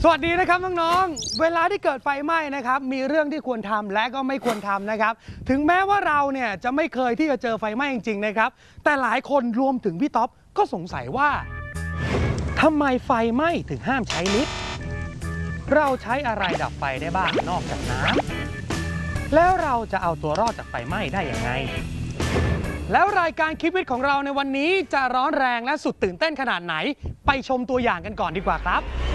สวัสดีนะครับน้องๆเวลาที่เกิดไฟไหม้นะครับมีเรื่องที่ควรทำและก็ไม่ควรทำนะครับถึงแม้ว่าเราเนี่ยจะไม่เคยที่จะเจอไฟไหม้จริงๆนะครับแต่หลายคนรวมถึงพี่ท็อปก็สงสัยว่าทำไมไฟไหม้ถึงห้ามใช้ลิฟต์เราใช้อะไรดับไฟได้บ้างนอกจากน้ำแล้วเราจะเอาตัวรอดจากไฟไหม้ได้ยังไงแล้วรายการคิดวิทย์ของเราในวันนี้จะร้อนแรงและสุดตื่นเต้นขนาดไหนไปชมตัวอย่างกันก่อนดีกว่าครับ